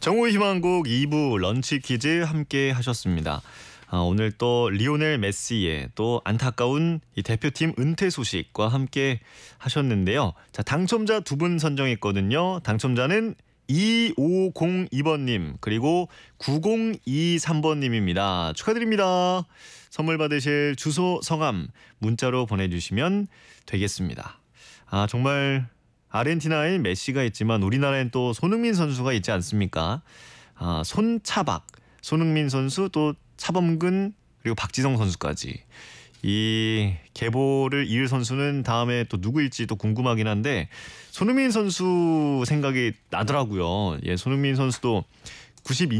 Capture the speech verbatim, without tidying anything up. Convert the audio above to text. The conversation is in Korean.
정오의 희망곡 이 부 런치 퀴즈 함께 하셨습니다. 아, 오늘 또 리오넬 메시의 또 안타까운 이 대표팀 은퇴 소식과 함께 하셨는데요. 자, 당첨자 두 분 선정했거든요. 당첨자는 이오공이 번님 그리고 구공이삼 번님입니다. 축하드립니다. 선물 받으실 주소, 성함 문자로 보내주시면 되겠습니다. 아, 정말 아르헨티나엔 메시가 있지만 우리나라엔 또 손흥민 선수가 있지 않습니까? 아, 손차박, 손흥민 선수 또 차범근 그리고 박지성 선수까지. 이 계보를 이을 선수는 다음에 또 누구일지 또 궁금하긴 한데 손흥민 선수 생각이 나더라고요. 예, 손흥민 선수도 구십이